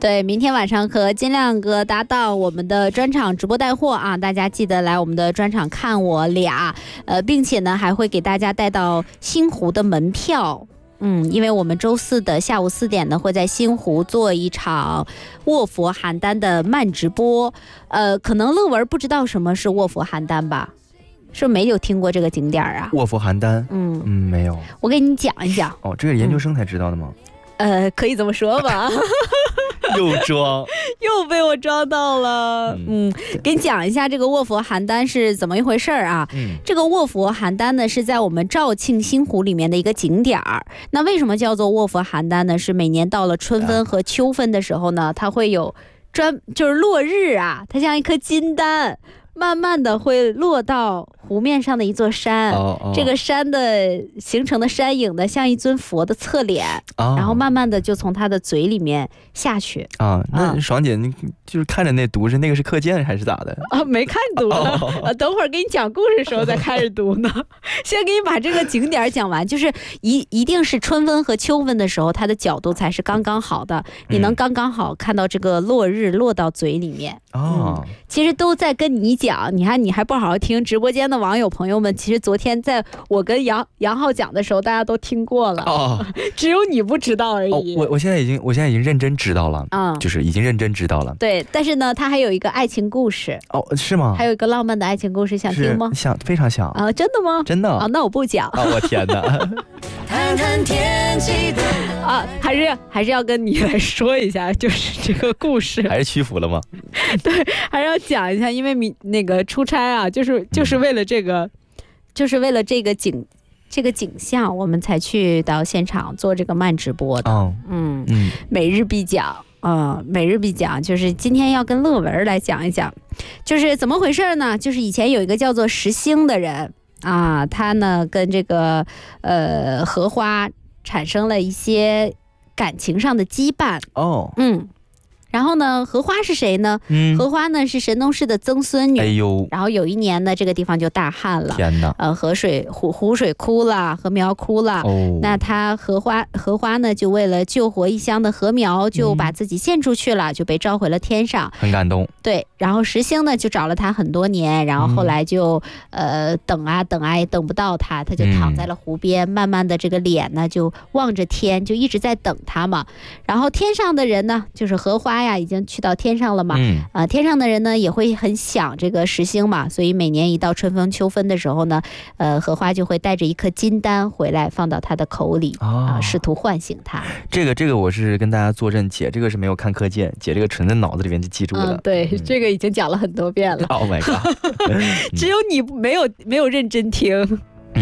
对，明天晚上和金亮哥搭档我们的专场直播带货啊，大家记得来我们的专场看我俩，并且呢还会给大家带到星湖的门票。因为我们周四的下午4点呢，会在星湖做一场卧佛邯郸的慢直播。可能乐文不知道什么是卧佛邯郸吧？是不是没有听过这个景点啊？ 卧佛邯郸，没有。 我给你讲一讲。 哦，这是研究生才知道的吗？ 可以这么说吧。 又装， 又被我装到了。给你讲一下这个卧佛邯郸是怎么一回事啊？这个卧佛邯郸呢是在我们肇庆星湖里面的一个景点儿。那为什么叫做卧佛邯郸呢？是每年到了春分和秋分的时候呢，它会有就是落日啊，它像一颗金丹，慢慢的会落到湖面上的一座山。这个山的形成的山影呢，像一尊佛的侧脸，然后慢慢的就从他的嘴里面下去。 那爽姐，你就是看着那读是那个是课件还是咋的？ 没看读呢。等会儿给你讲故事的时候再开始读呢。先给你把这个景点讲完，就是一定是春分和秋分的时候，它的角度才是刚刚好的，你能刚刚好看到这个落日落到嘴里面。其实都在跟你讲，你看你还不好好听，直播间的网友朋友们，其实昨天在我跟杨浩讲的时候，大家都听过了。只有你不知道而已。 我现在已经认真知道了。就是已经认真知道了。对， 但是呢，它还有一个爱情故事。 是吗？ 还有一个浪漫的爱情故事，想听吗？ 非常想啊！真的吗？ 真的。 那我不讲。 我天哪！ 谈谈天气的还是要跟你来说一下，就是这个故事。 还是屈服了吗？ 对，还是要讲一下，因为那个出差啊，就是为了这个，就是为了这个景象，我们才去到现场做这个慢直播的。每日必讲。每日必讲，就是今天要跟乐文来讲一讲，就是怎么回事呢？就是以前有一个叫做石星的人啊，他呢跟这个荷花产生了一些感情上的羁绊。然后呢，荷花是谁呢？荷花呢是神农氏的曾孙女。然后有一年呢，这个地方就大旱了。 天哪！ 湖水枯了，禾苗枯了。那他荷花呢，就为了救活一乡的禾苗，就把自己献出去了，就被召回了天上。 很感动。 对，然后石星呢就找了他很多年，然后后来就等啊也等不到他，他就躺在了湖边，慢慢的这个脸呢就望着天，就一直在等他嘛。然后天上的人呢，就是荷花呀，已经去到天上了嘛。天上的人呢也会很想这个石星嘛，所以每年一到春分秋分的时候呢，荷花就会带着一颗金丹回来，放到他的口里试图唤醒他。 这个我是跟大家作证，姐这个是没有看课件，姐这个纯在脑子里面就记住了。 对，这个已经讲了很多遍了。 Oh my god！ 只有你没有认真听。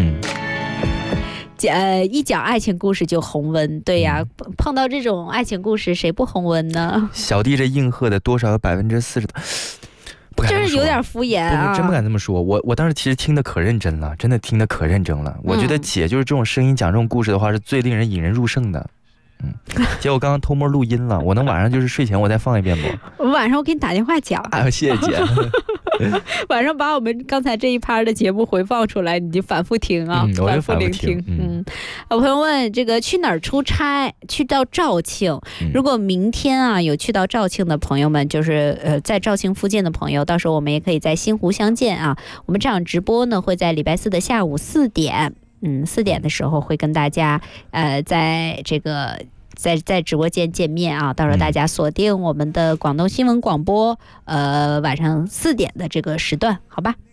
一讲爱情故事就红温。对呀，碰到这种爱情故事谁不红温呢？ 小弟这应和的多少有40%的，不敢这么说， 就是有点敷衍啊。 真不敢这么说。我当时其实听得可认真了，真的听得可认真了。我觉得姐就是这种声音讲这种故事的话，是最令人引人入胜的。结果刚刚偷摸录音了，我能晚上就是睡前我再放一遍不？ 晚上我给你打电话讲。 谢谢姐。 晚上把我们刚才这一趴的节目回放出来，你就反复听啊， 反复聆听。有朋友问这个去哪儿出差？去到肇庆。如果明天啊有去到肇庆的朋友们，就是在肇庆附近的朋友，到时候我们也可以在星湖相见啊。我们这场直播呢会在礼拜4的下午4点，4点的时候会跟大家在这个。在直播间见面啊，到时候大家锁定我们的广东新闻广播，晚上4点的这个时段，好吧？